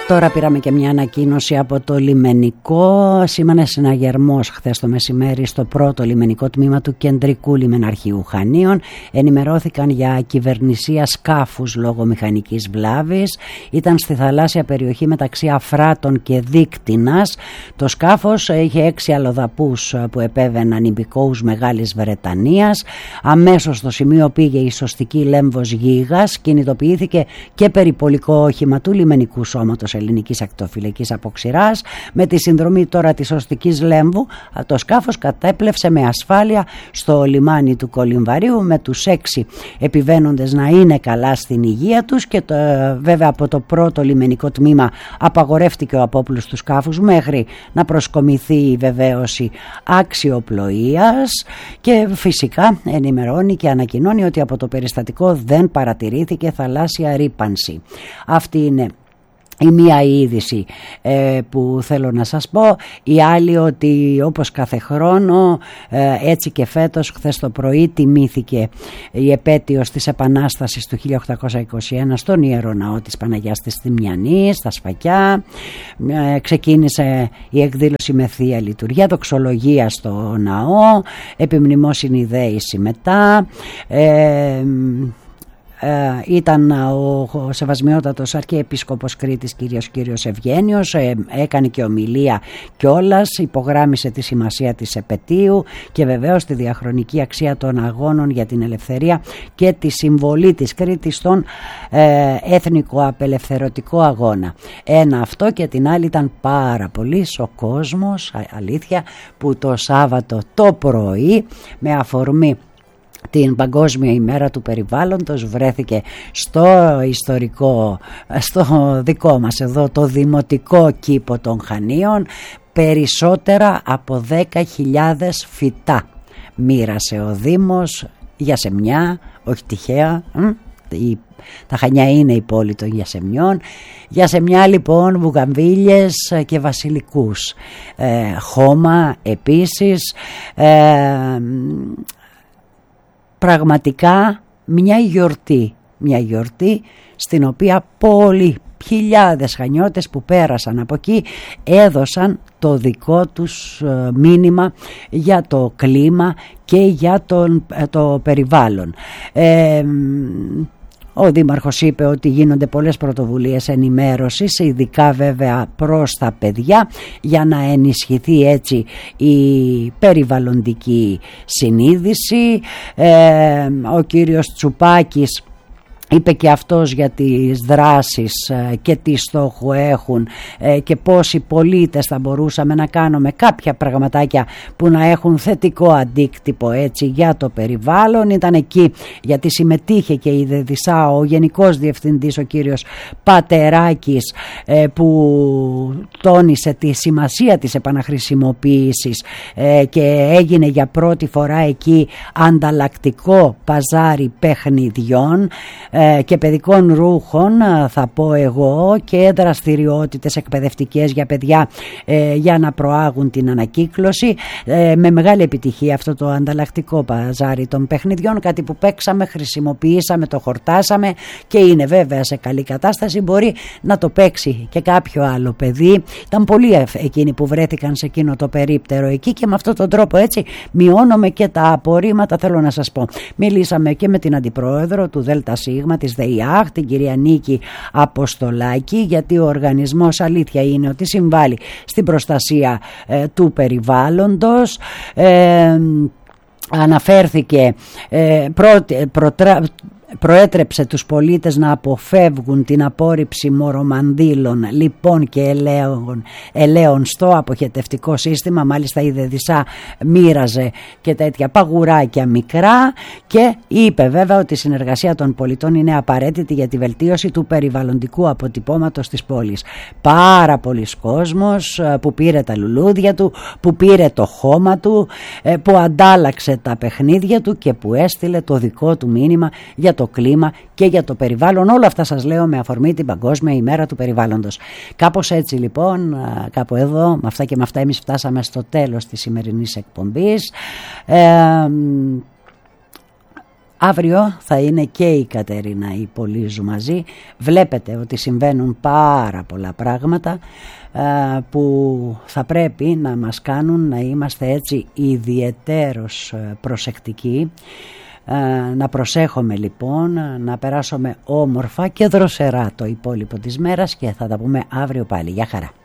Τώρα πήραμε και μια ανακοίνωση από το λιμενικό. Σήμανε συναγερμός χθες το μεσημέρι στο πρώτο λιμενικό τμήμα του Κεντρικού Λιμεναρχείου Χανίων. Ενημερώθηκαν για κυβερνησία σκάφους λόγω μηχανικής βλάβης. Ήταν στη θαλάσσια περιοχή μεταξύ Αφράτων και Δίκτυνας. Το σκάφος είχε 6 αλλοδαπούς που επέβαιναν υπηκόους Μεγάλης Βρετανίας. Αμέσως στο σημείο πήγε η σωστική Λέμβος Γίγας. Κινητοποιήθηκε και περιπολικό όχημα του λιμενικού σώματος Ελληνικής Ακτοφυλακής Αποξηράς. Με τη συνδρομή τώρα της σωστικής Λέμβου, το σκάφος κατέπλευσε με ασφάλεια στο λιμάνι του Κολυμβαρίου, με τους 6 επιβαίνοντες να είναι καλά στην υγεία τους, και βέβαια από το πρώτο λιμενικό τμήμα απαγορεύτηκε ο απόπλους του σκάφους μέχρι να προσκομιθεί η βεβαίωση αξιοπλοείας, και φυσικά ενημερώνει και ανακοινώνει ότι από το περιστατικό δεν παρατηρήθηκε θαλάσσια ρύπανση. Αυτή είναι η μία είδηση που θέλω να σας πω. Η άλλη, ότι όπως κάθε χρόνο έτσι και φέτος, χθες το πρωί τιμήθηκε η επέτειος της Επανάστασης του 1821 στον Ιερό Ναό της Παναγιάς της Θημιανής, στα Σφακιά. Ξεκίνησε η εκδήλωση με Θεία Λειτουργία, δοξολογία στο ναό, επιμνημόσυνη δέηση μετά. Ήταν ο Σεβασμιότατος Αρχιεπίσκοπος Κρήτης Κύριος Ευγένιος, έκανε και ομιλία κιόλας, υπογράμμισε τη σημασία της επετείου και βεβαίως τη διαχρονική αξία των αγώνων για την ελευθερία και τη συμβολή της Κρήτης στον έθνικο-απελευθερωτικό αγώνα. Ένα αυτό, και την άλλη ήταν πάρα πολύς ο κόσμος, αλήθεια, που το Σάββατο το πρωί, με αφορμή την Παγκόσμια ημέρα του περιβάλλοντος, βρέθηκε στο ιστορικό, στο δικό μας εδώ το δημοτικό κήπο των Χανίων, περισσότερα από 10.000 φυτά μοίρασε ο Δήμος για σεμιά, όχι τυχαία. Τα Χανιά είναι η πόλη των γιασεμιών. Γιασεμιά λοιπόν, βουγαμβίλιες και βασιλικούς, χώμα επίσης. Πραγματικά μια γιορτή στην οποία πολλοί, χιλιάδες Χανιώτες που πέρασαν από εκεί έδωσαν το δικό τους μήνυμα για το κλίμα και για το περιβάλλον. Ο Δήμαρχος είπε ότι γίνονται πολλές πρωτοβουλίες ενημέρωσης, ειδικά βέβαια προς τα παιδιά, για να ενισχυθεί έτσι η περιβαλλοντική συνείδηση. Ο κύριος Τσουπάκης είπε και αυτός για τις δράσεις και τι στόχο έχουν και πώς οι πολίτες θα μπορούσαμε να κάνουμε κάποια πραγματάκια που να έχουν θετικό αντίκτυπο έτσι για το περιβάλλον. Ήταν εκεί γιατί συμμετείχε και η ΔΕΔΙΣΑ, ο Γενικός Διευθυντής ο κύριος Πατεράκης, που τόνισε τη σημασία της επαναχρησιμοποίησης και έγινε για πρώτη φορά εκεί ανταλλακτικό παζάρι παιχνιδιών και παιδικών ρούχων, θα πω εγώ, και δραστηριότητες εκπαιδευτικές για παιδιά για να προάγουν την ανακύκλωση. Με μεγάλη επιτυχία αυτό το ανταλλακτικό παζάρι των παιχνιδιών, κάτι που παίξαμε, χρησιμοποιήσαμε, το χορτάσαμε και είναι βέβαια σε καλή κατάσταση. Μπορεί να το παίξει και κάποιο άλλο παιδί. Ήταν πολλοί εκείνοι που βρέθηκαν σε εκείνο το περίπτερο εκεί, και με αυτόν τον τρόπο έτσι μειώνουμε και τα απορρίμματα. Θέλω να σας πω, μιλήσαμε και με την αντιπρόεδρο του ΔΣ της ΔΕΙΑΧ, την κυρία Νίκη Αποστολάκη, γιατί ο οργανισμός αλήθεια είναι ότι συμβάλλει στην προστασία του περιβάλλοντος. Αναφέρθηκε προέτρεψε τους πολίτες να αποφεύγουν την απόρριψη μορομανδύλων, λιπών και ελαίων στο αποχετευτικό σύστημα. Μάλιστα η ΔΕΔΙΣΑ μοίραζε και τέτοια παγουράκια μικρά, και είπε βέβαια ότι η συνεργασία των πολιτών είναι απαραίτητη για τη βελτίωση του περιβαλλοντικού αποτυπώματος της πόλης. Πάρα πολλοί κόσμος που πήρε τα λουλούδια του, που πήρε το χώμα του, που αντάλλαξε τα παιχνίδια του και που έστειλε το δικό του μήνυμα για το κλίμα και για το περιβάλλον. Όλα αυτά σας λέω με αφορμή την Παγκόσμια ημέρα του περιβάλλοντος. Κάπως έτσι λοιπόν, κάπου εδώ, με αυτά και με αυτά εμείς φτάσαμε στο τέλος της σημερινής εκπομπής. Αύριο θα είναι και η Κατερίνα η Πολύζου μαζί. Βλέπετε ότι συμβαίνουν πάρα πολλά πράγματα που θα πρέπει να μας κάνουν να είμαστε έτσι ιδιαιτέρως προσεκτικοί. Να προσέχουμε λοιπόν, να περάσουμε όμορφα και δροσερά το υπόλοιπο της μέρας και θα τα πούμε αύριο πάλι. Γεια χαρά.